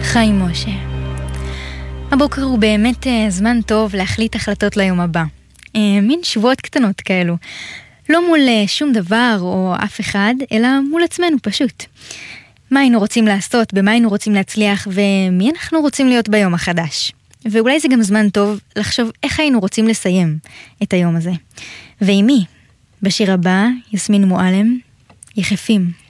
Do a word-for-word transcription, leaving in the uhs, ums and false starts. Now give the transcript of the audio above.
חיים משה. הבוקר הוא באמת זמן טוב להחליט החלטות ליום הבא. מין שבועות קטנות כאלו. לא מול שום דבר או אף אחד, אלא מול עצמנו פשוט. מה היינו רוצים לעשות, במה היינו רוצים להצליח, ומי אנחנו רוצים להיות ביום החדש. ואולי זה גם זמן טוב לחשוב איך היינו רוצים לסיים את היום הזה. ועם מי? בשיר הבא, יסמין מועלם, יחפים.